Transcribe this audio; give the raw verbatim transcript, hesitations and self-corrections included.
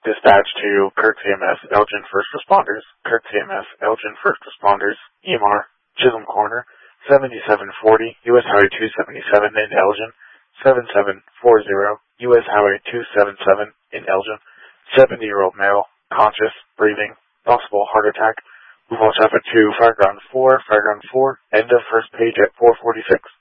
Dispatch to Kirk C M S Elgin First Responders. Kirk C M S Elgin First Responders. E M R Chisholm Corner, seventy-seven forty U S Highway two seventy-seven in Elgin. seventy-seven forty U S Highway two seventy-seven in Elgin. seventy-year-old male, conscious, breathing, possible heart attack. Move on traffic to Fireground four, Fireground four, end of first page at four forty-six.